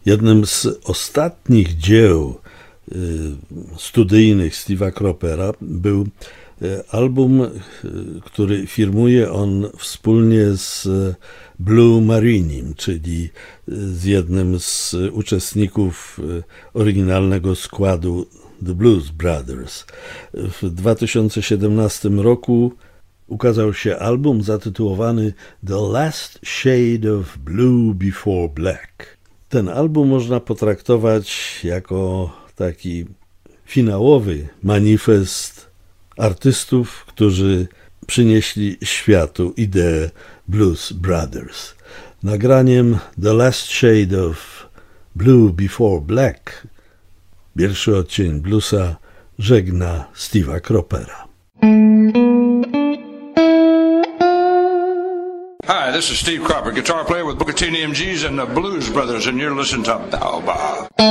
Jednym z ostatnich dzieł studyjnych Steve'a Cropera był album, który firmuje on wspólnie z Blue Marinim, czyli z jednym z uczestników oryginalnego składu The Blues Brothers. W 2017 roku ukazał się album zatytułowany The Last Shade of Blue Before Black. Ten album można potraktować jako taki finałowy manifest artystów, którzy przynieśli światu ideę Blues Brothers. Nagraniem The Last Shade of Blue Before Black pierwszy odcień bluesa żegna Steve'a Cropera. Hi, this is Steve Cropper, guitar player with Booker T and the MGs and the Blues Brothers, and you're listening to Baobab.